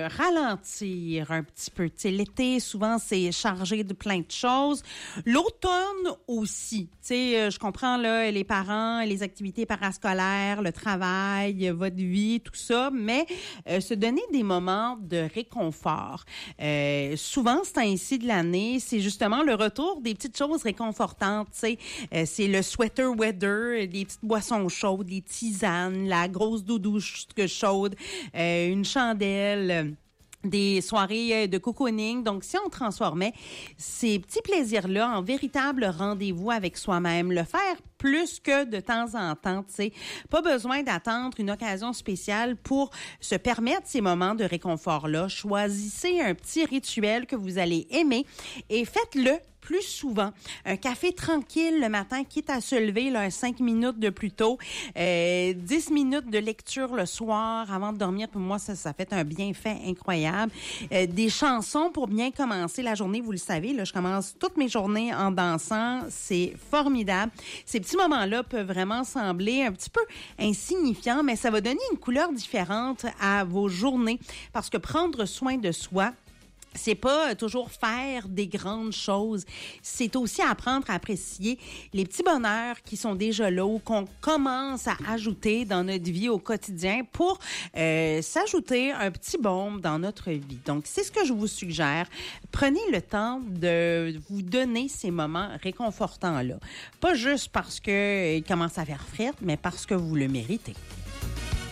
ralentir un petit peu. Tu sais, l'été, souvent, c'est chargé de plein de choses. L'automne aussi. Tu sais, je comprends là les parents, les activités parascolaires, le travail, votre vie, tout ça, mais se donner des moments de réconfort. Souvent, ce temps-ci de l'année, c'est justement le retour des petites choses réconfortantes. Tu sais, c'est le sweater weather, des petites boissons chaudes, des tisanes, la grosse douche chaude, une chandelle. Des soirées de cocooning. Donc, si on transformait ces petits plaisirs-là en véritable rendez-vous avec soi-même, le faire plus que de temps en temps, tu sais, pas besoin d'attendre une occasion spéciale pour se permettre ces moments de réconfort-là. Choisissez un petit rituel que vous allez aimer et faites-le plus souvent. Un café tranquille le matin, quitte à se lever là, 5 minutes de plus tôt, 10 minutes de lecture le soir avant de dormir. Pour moi, ça fait un bienfait incroyable. Des chansons pour bien commencer la journée. Vous le savez, là, je commence toutes mes journées en dansant. C'est formidable. Ces petits moments-là peuvent vraiment sembler un petit peu insignifiants, mais ça va donner une couleur différente à vos journées parce que prendre soin de soi, c'est pas toujours faire des grandes choses. C'est aussi apprendre à apprécier les petits bonheurs qui sont déjà là ou qu'on commence à ajouter dans notre vie au quotidien pour s'ajouter un petit baume dans notre vie. Donc, c'est ce que je vous suggère. Prenez le temps de vous donner ces moments réconfortants-là. Pas juste parce que il commence à faire frais, mais parce que vous le méritez.